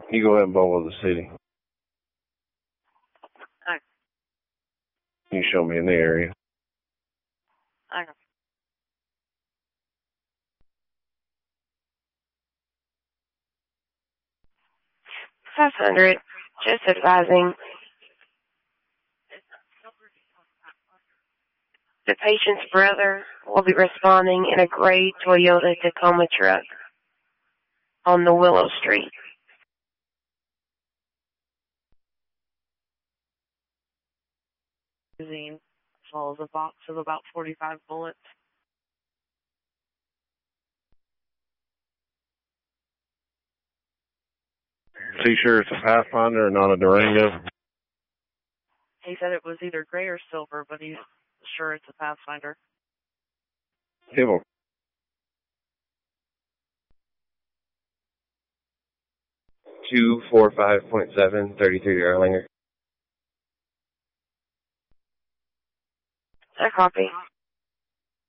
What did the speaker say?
You go ahead and bubble the city. Okay. You show me in the area. Okay. 500, just advising. The patient's brother will be responding in a gray Toyota Tacoma truck on the Willow Street. Magazine follows a box of about 45 bullets. So you sure it's a Pathfinder and not a Durango? He said it was either gray or silver, but he's sure it's a Pathfinder. Civil. Two 45.7 33 Erlanger. I copy.